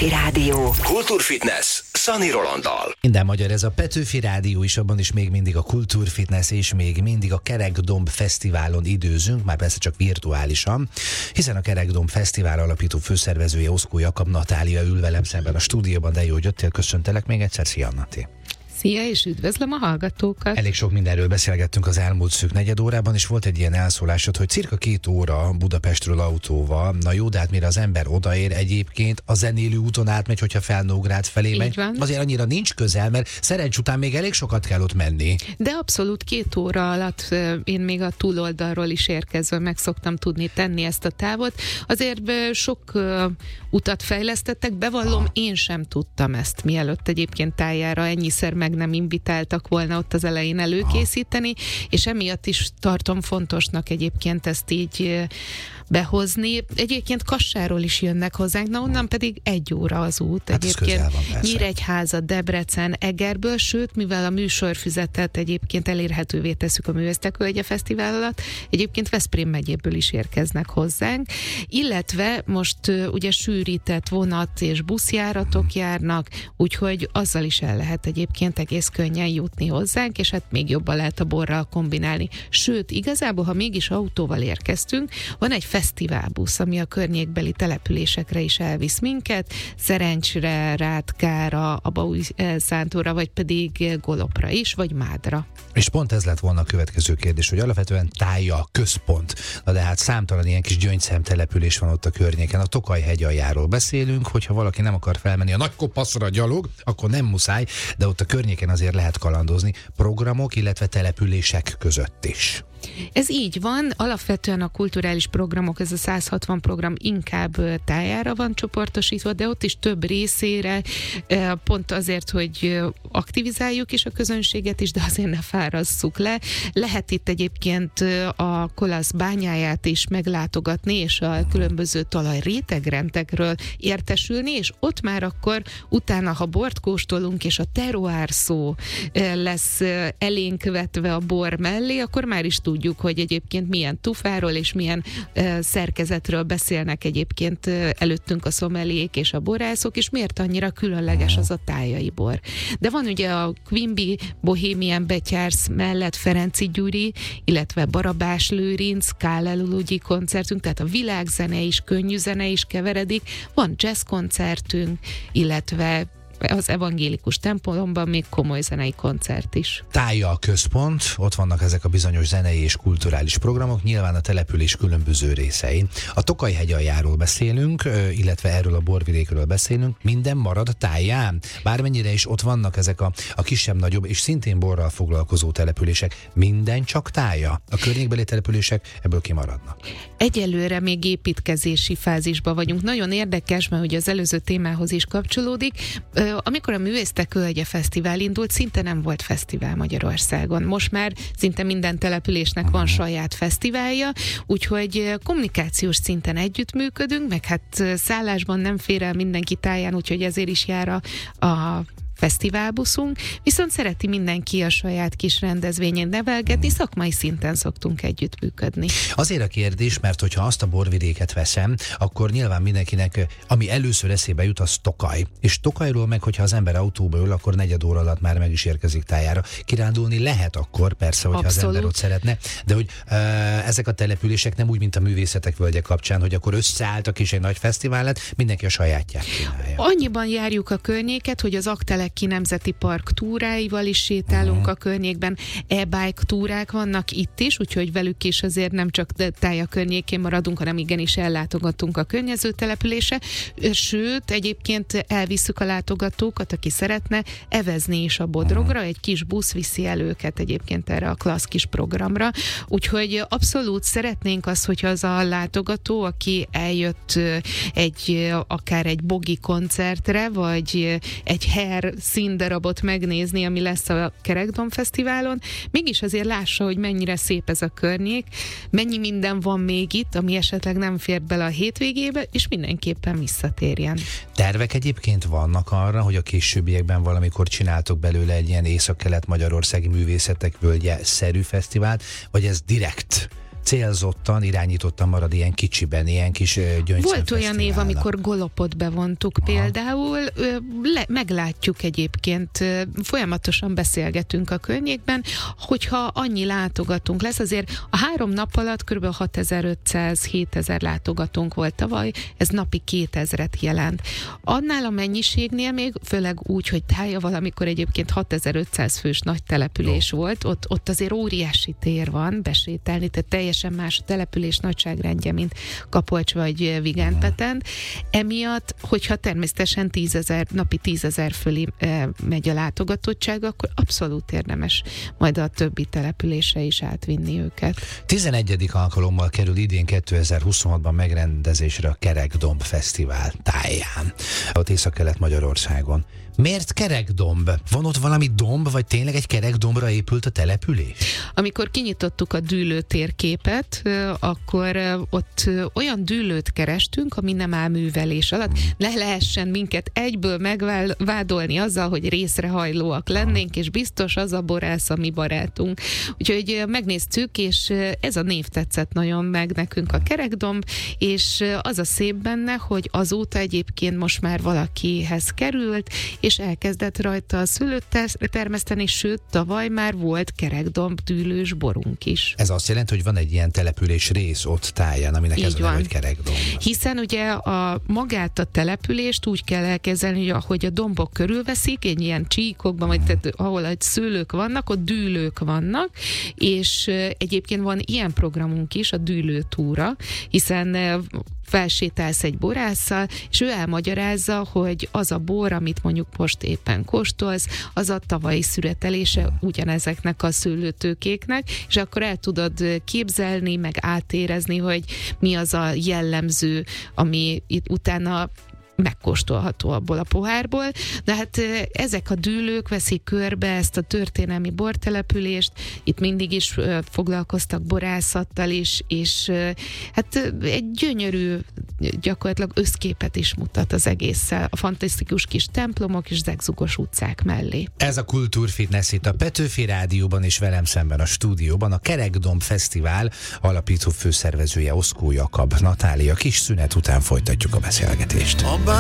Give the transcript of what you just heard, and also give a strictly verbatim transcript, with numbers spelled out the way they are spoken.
Petőfi Rádió. Kultúrfitness Szani Rolanddal. Minden magyar, ez a Petőfi Rádió is, abban is még mindig a Kultúrfitness és még mindig a Kerekdomb Fesztiválon időzünk, már persze csak virtuálisan, hiszen a Kerekdomb Fesztivál alapító főszervezője Oszkó Jakab Natália ül velem szemben a stúdióban, de jó, hogy jöttél, köszöntelek még egyszer, szia Nati! Szia, és üdvözlöm a hallgatókat! Elég sok mindenről beszélgettünk az elmúlt szűk negyed órában, és volt egy ilyen elszólásod, hogy cirka két óra Budapestről autóval. Na jó, de hát mire az ember odaér, egyébként a zenélő úton átmegy, hogyha Felnógrád felé megy. Azért annyira nincs közel, mert Szerencs után még elég sokat kell ott menni. De abszolút két óra alatt én még a túloldalról is érkezve meg szoktam tudni tenni ezt a távot. Azért sok utat fejlesztettek, bevallom, ah. én sem tudtam ezt, mielőtt egyébként tájára ennyiszer meg nem invitáltak volna ott az elején előkészíteni, és emiatt is tartom fontosnak egyébként ezt így behozni. Egyébként Kassáról is jönnek hozzánk, na onnan pedig egy óra az út. Hát egyébként Nyíregyháza, Debrecen, Egerből, sőt, mivel a műsorfüzetet egyébként elérhetővé tesszük a Művésztek-Völgye Fesztivál alatt, egyébként Veszprém megyéből is érkeznek hozzánk, illetve most uh, ugye sűrített vonat és buszjáratok járnak, úgyhogy azzal is el lehet egyébként egész könnyen jutni hozzánk, és hát még jobban lehet a borral kombinálni. Sőt, igazából, ha mégis autóval érkeztünk, van egy fesztiválbusz, ami a környékbeli településekre is elvisz minket, Szerencsre, Rátkára, Abaújszántóra, vagy pedig Golopra is, vagy Mádra. És pont ez lett volna a következő kérdés, hogy alapvetően Tája központ. Na de hát számtalan ilyen kis gyöngyszem település van ott a környéken. A Tokaj-hegy aljáról beszélünk, hogyha valaki nem akar felmenni a Nagykopaszra gyalog, akkor nem muszáj, de ott a környéken azért lehet kalandozni programok, illetve települések között is. Ez így van, alapvetően a kulturális programok, ez a száz hatvan program inkább Tájára van csoportosítva, de ott is több részére, pont azért, hogy aktivizáljuk is a közönséget is, de azért ne fárasszuk le. Lehet itt egyébként a Kolasz bányáját is meglátogatni, és a különböző talajrétegrendekről értesülni, és ott már akkor utána, ha bort kóstolunk, és a terroir szó lesz elénk vetve a bor mellé, akkor már is tudjuk, hogy egyébként milyen tufáról és milyen uh, szerkezetről beszélnek egyébként uh, előttünk a szomeliék és a borászok, és miért annyira különleges az a tájai bor. De van ugye a Quimby Bohemian Betyársz mellett Ferenci Gyuri, illetve Barabás Lőrinc, Kálel Ulugyi koncertünk, tehát a világzene is, könnyű zene is keveredik, van jazz koncertünk, illetve az evangélikus templomban még komoly zenei koncert is. Tája a központ, ott vannak ezek a bizonyos zenei és kulturális programok, nyilván a település különböző részein. A Tokaj-hegy aljáról beszélünk, illetve erről a borvidékről beszélünk, minden marad Táján. Bármennyire is ott vannak ezek a, a kisebb-nagyobb és szintén borral foglalkozó települések, minden csak Tája. A környékbeli települések ebből kimaradnak. Egyelőre még építkezési fázisban vagyunk. Nagyon érdekes, mert ugye az előző témához is kapcsolódik. Amikor a Művésztek-Völgye Fesztivál indult, szinte nem volt fesztivál Magyarországon. Most már szinte minden településnek van saját fesztiválja, úgyhogy kommunikációs szinten együttműködünk, meg hát szállásban nem fér el mindenki Táján, úgyhogy ezért is jár a, a fesztiválbuszunk, viszont szereti mindenki a saját kis rendezvényén nevelgetni, szakmai szinten szoktunk együttműködni. Azért a kérdés, mert hogyha azt a borvidéket veszem, akkor nyilván mindenkinek, ami először eszébe jut, az Tokaj. És Tokajról meg, hogyha az ember autóba ül, akkor negyed óra alatt már meg is érkezik Tájára. Kirándulni lehet akkor, persze, hogyha Abszolút. Az ember ott szeretne, de hogy uh, ezek a települések nem úgy, mint a Művészetek Völgye kapcsán, hogy akkor összeálltak és egy nagy fesztivál lett, mindenki a sajátját csinálja. Annyiban járjuk a környéket, hogy az Akteleki Nemzeti Park túráival is sétálunk uh-huh. a környékben, e-bike túrák vannak itt is, úgyhogy velük is azért nem csak Tája környékén maradunk, hanem igenis ellátogatunk a környező települése, sőt, egyébként elvisszük a látogatókat, aki szeretne, evezni is a Bodrogra, uh-huh. egy kis busz viszi el őket egyébként erre a klassz kis programra, úgyhogy abszolút szeretnénk azt, hogyha az a látogató, aki eljött egy akár egy bogi koncertre, vagy egy her színdarabot megnézni, ami lesz a Kerekdomb Fesztiválon, mégis azért lássa, hogy mennyire szép ez a környék, mennyi minden van még itt, ami esetleg nem fér bele a hétvégébe, és mindenképpen visszatérjen. Tervek egyébként vannak arra, hogy a későbbiekben valamikor csináltok belőle egy ilyen észak-kelet-magyarországi Művészetek Völgye-szerű fesztivált, vagy ez direkt célzottan, irányítottan marad ilyen kicsiben, ilyen kis gyöngyszem. Volt olyan év, amikor Golopot bevontuk. Aha. Például, le, meglátjuk egyébként, folyamatosan beszélgetünk a környékben, hogyha annyi látogatunk lesz, azért a három nap alatt kb. hatezer-ötszáz-hétezer látogatónk volt tavaly, ez napi kétezret jelent. Annál a mennyiségnél még, főleg úgy, hogy Tája valamikor egyébként hatezer-ötszáz fős nagy település no. volt, ott, ott azért óriási tér van besétálni, tehát teljesen más a település nagyságrendje, mint Kapolcs vagy Vigánpetend. Emiatt, hogyha természetesen tízezer, napi tízezer fölé e, megy a látogatottság, akkor abszolút érdemes majd a többi településre is átvinni őket. tizenegyedik alkalommal kerül idén kétezer-huszonhatban megrendezésre a Kerekdomb Fesztivál Táján, ott Észak-Kelet-Magyarországon. Miért Kerekdomb? Van ott valami domb, vagy tényleg egy kerekdombra épült a település? Amikor kinyitottuk a dűlő térképet, akkor ott olyan dűlőt kerestünk, ami nem áll művelés alatt. Ne lehessen minket egyből megvádolni azzal, hogy részrehajlóak lennénk, és biztos az a borász a mi barátunk. Úgyhogy megnéztük, és ez a név tetszett nagyon meg nekünk, a Kerekdomb, és az a szép benne, hogy azóta egyébként most már valakihez került, és elkezdett rajta a szőlőt termeszteni, sőt, tavaly már volt kerekdomb dűlős borunk is. Ez azt jelenti, hogy van egy ilyen település rész ott Táján, aminek így ez van, hogy Kerekdomb. Hiszen ugye a magát a települést úgy kell elkezelni, hogy ahogy a dombok körülveszik, egy ilyen csíkokban, vagy tehát, ahol egy szőlők vannak, ott dűlők vannak, és egyébként van ilyen programunk is, a dűlőtúra, hiszen felsétálsz egy borásszal, és ő elmagyarázza, hogy az a bor, amit mondjuk most éppen kóstolsz, az a tavalyi szüretelése ugyanezeknek a szőlőtőkéknek, és akkor el tudod képzelni, meg átérezni, hogy mi az a jellemző, ami itt utána megkóstolható abból a pohárból. De hát ezek a dűlők veszik körbe ezt a történelmi bortelepülést, itt mindig is foglalkoztak borászattal is, és hát egy gyönyörű, gyakorlatilag összképet is mutat az egésszel, a fantasztikus kis templomok és zegzugos utcák mellé. Ez a Kultúrfitness itt a Petőfi Rádióban, és velem szemben a stúdióban a Kerekdomb Fesztivál alapító főszervezője Oszkó Jakab Natália. Kis szünet után folytatjuk a beszélgetést.